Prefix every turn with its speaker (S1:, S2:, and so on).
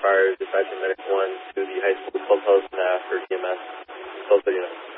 S1: Fire, Dispatching Medic 1 to the high school clubhouse and after EMS. 12:39.